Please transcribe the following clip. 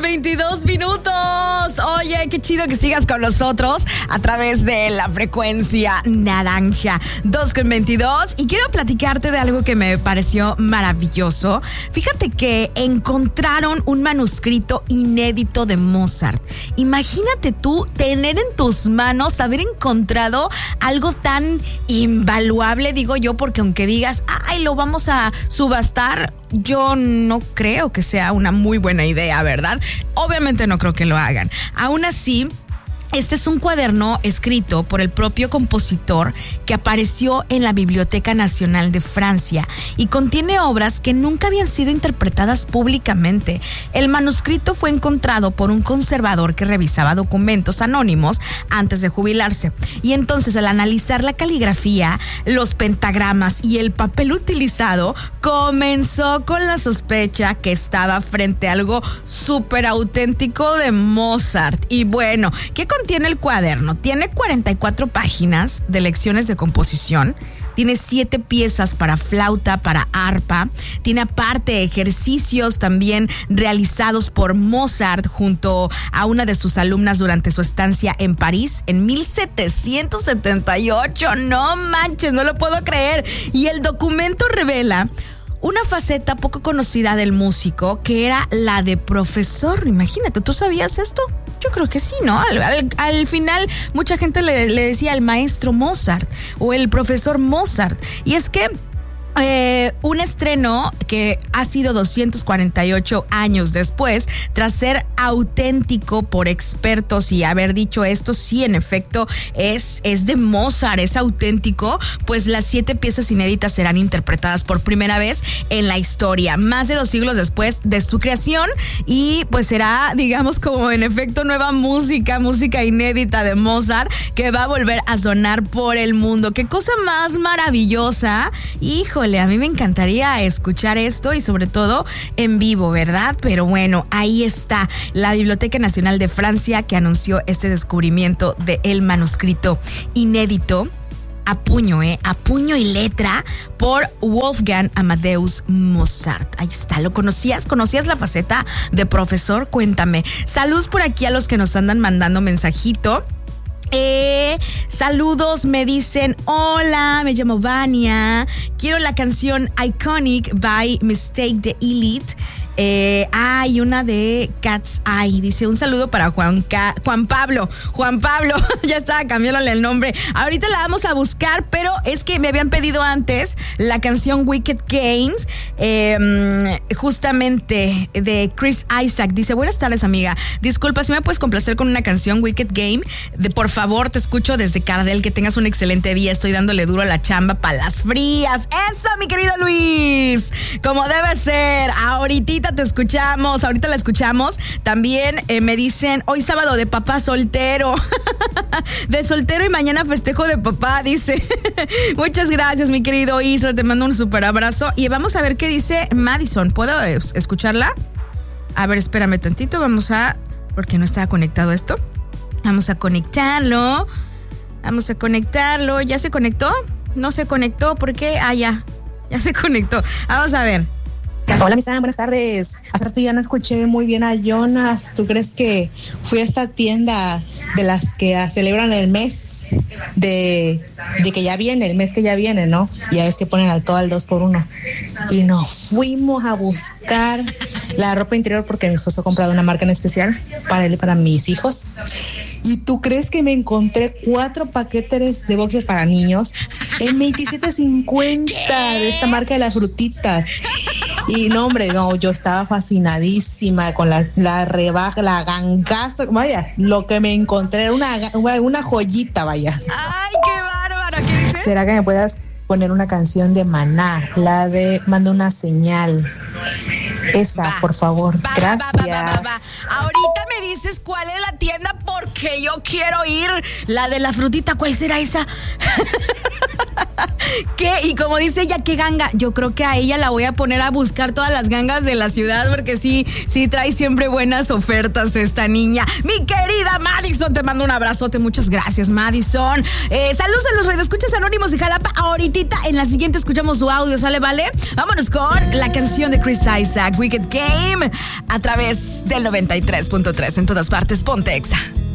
2:22. Oye, qué chido que sigas con nosotros a través de la frecuencia naranja. 2:22. Y quiero platicarte de algo que me pareció maravilloso. Fíjate que encontraron un manuscrito inédito de Mozart. Imagínate tú tener en tus manos, haber encontrado algo tan invaluable, digo yo, porque aunque digas, ay, lo vamos a subastar, yo no creo que sea una muy buena idea, ¿verdad? Obviamente no creo que lo hagan. Aún así, este es un cuaderno escrito por el propio compositor que apareció en la Biblioteca Nacional de Francia y contiene obras que nunca habían sido interpretadas públicamente. El manuscrito fue encontrado por un conservador que revisaba documentos anónimos antes de jubilarse. Y entonces, al analizar la caligrafía, los pentagramas y el papel utilizado, comenzó con la sospecha que estaba frente a algo súper auténtico de Mozart. Y bueno, ¿qué contiene el cuaderno? Tiene 44 páginas de lecciones de composición. Tiene 7 piezas para flauta, para arpa. Tiene aparte ejercicios también realizados por Mozart junto a una de sus alumnas durante su estancia en París en 1778. No manches, no lo puedo creer. Y el documento revela una faceta poco conocida del músico, que era la de profesor. Imagínate, ¿tú sabías esto? Yo creo que sí, ¿no? Al final, mucha gente le decía el maestro Mozart o el profesor Mozart. Y es que un estreno que ha sido 248 años después, tras ser auténtico por expertos y haber dicho esto, sí, en efecto, es de Mozart, es auténtico, pues las 7 piezas inéditas serán interpretadas por primera vez en la historia, más de 2 siglos después de su creación, y pues será, digamos, como en efecto nueva música inédita de Mozart que va a volver a sonar por el mundo. ¡Qué cosa más maravillosa! Híjole, a mí me encantaría escuchar esto y sobre todo en vivo, ¿verdad? Pero bueno, ahí está la Biblioteca Nacional de Francia que anunció este descubrimiento del manuscrito inédito a puño y letra por Wolfgang Amadeus Mozart. Ahí está, ¿lo conocías? ¿Conocías la faceta de profesor? Cuéntame. Saludos por aquí a los que nos andan mandando mensajito. Saludos, me dicen: hola, me llamo Vania, quiero la canción Iconic by Mistake de Elite. Hay una de Cat's Eye. Dice: un saludo para Juan Pablo. Ya estaba cambiándole el nombre. Ahorita la vamos a buscar, pero es que me habían pedido antes la canción Wicked Games, justamente de Chris Isaac. Dice: buenas tardes, amiga. Disculpa, si me puedes complacer con una canción Wicked Game. Por favor, te escucho desde Cardel. Que tengas un excelente día. Estoy dándole duro a la chamba para las frías. Eso, mi querido Luis. Como debe ser. Ahorita la escuchamos. También me dicen: hoy sábado de papá soltero. De soltero y mañana festejo de papá, dice. Muchas gracias, mi querido Isra. Te mando un súper abrazo. Y vamos a ver qué dice Madison. ¿Puedo escucharla? A ver, espérame tantito. Porque no estaba conectado esto. Vamos a conectarlo. ¿Ya se conectó? No se conectó. ¿Por qué? Ya se conectó. Vamos a ver. Hola, mi Sam, buenas tardes. Hace rato ya no escuché muy bien a Jonas. ¿Tú crees que fui a esta tienda de las que celebran el mes de que ya viene, el mes que ya viene, ¿no? Ya ves que ponen al 2x1. Y nos fuimos a buscar la ropa interior porque mi esposo ha comprado una marca en especial para él y para mis hijos. ¿Y tú crees que me encontré 4 paquetes de boxers para niños en $27.50 de esta marca de las frutitas? Y no, hombre, no, yo estaba fascinadísima con la rebaja, la gangaza, vaya, lo que me encontré era una joyita, vaya. ¡Ay, qué bárbaro! ¿Qué dices? ¿Será que me puedas poner una canción de Maná, la de Manda una señal? Esa, por favor. Gracias. Ahorita me dices cuál es la tienda porque yo quiero ir. La de la frutita, ¿cuál será esa? ¿Qué? Y como dice ella, ¿qué ganga? Yo creo que a ella la voy a poner a buscar todas las gangas de la ciudad, porque sí trae siempre buenas ofertas esta niña. Mi querida Madison, te mando un abrazote. Muchas gracias, Madison. Saludos a los radioescuchas anónimos de Jalapa. Ahorita en la siguiente escuchamos su audio, ¿sale, vale? Vámonos con la canción de Chris Isaac, Wicked Game, a través del 93.3. En todas partes, ponte Exa.